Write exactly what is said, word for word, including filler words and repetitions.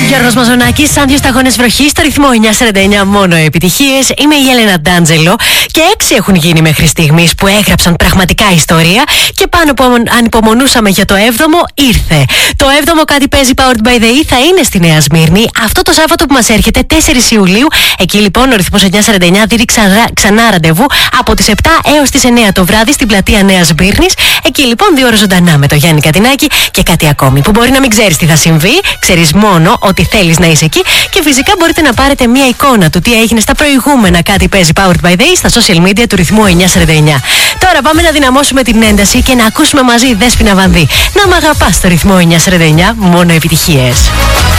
Γιώργος Μαζονάκης, σαν δύο σταγόνες βροχής, στο ρυθμό εννιά σαράντα εννιά, μόνο επιτυχίες. Είμαι η Έλενα Ντάντζελο και έξι έχουν γίνει μέχρι στιγμής που έγραψαν πραγματικά ιστορία. Και πάνω που ανυπομονούσαμε για το έβδομο, ήρθε. Το έβδομο Κάτι παίζει Powered by the E θα είναι στη Νέα Σμύρνη αυτό το Σάββατο που μας έρχεται, τέσσερις Ιουλίου. Εκεί λοιπόν ο ρυθμός εννιά σαράντα εννιά δίνει ξανά, ξανά ραντεβού από τις επτά έως τις εννιά το βράδυ στην πλατεία Νέας Σμύρνης. Εκεί λοιπόν δύο ώρες ζωντανά με το Γιάννη Κατινάκη και κάτι ακόμη που μπορεί να μην ξέρεις τι θα συμβεί. Ξέρεις μόνο ότι θέλεις να είσαι εκεί και φυσικά μπορείτε να πάρετε μια εικόνα του τι έγινε στα προηγούμενα Κάτι παίζει Powered by the E στα social media του ρυθμού εννιά σαράντα εννιά. Τώρα πάμε να δυναμώσουμε την ένταση και να ακούσουμε μαζί Δέσποινα Βανδύ. Να μ' αγαπάς στο ρυθμό εννιά σαράντα εννιά, μόνο επιτυχίες.